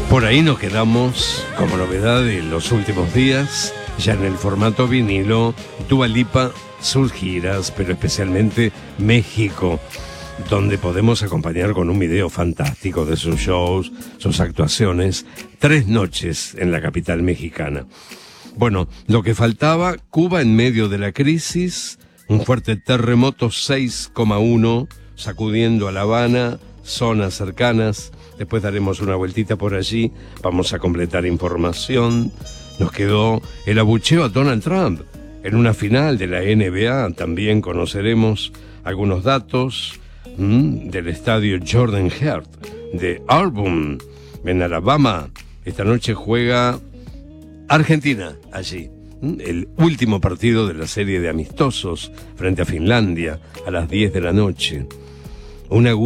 Por ahí nos quedamos, como novedad de los últimos días, ya en el formato vinilo, Dua Lipa, sus giras, pero especialmente México, donde podemos acompañar con un video fantástico de sus shows, sus actuaciones, 3 noches en la capital mexicana. Bueno, lo que faltaba, Cuba en medio de la crisis, un fuerte terremoto 6,1 sacudiendo a La Habana, zonas cercanas. Después daremos una vueltita por allí, vamos a completar información. Nos quedó el abucheo a Donald Trump en una final de la NBA. También conoceremos algunos datos del estadio Jordan Hart de Auburn, en Alabama. Esta noche juega Argentina allí. El último partido de la serie de amistosos frente a Finlandia a las 10 de la noche. Una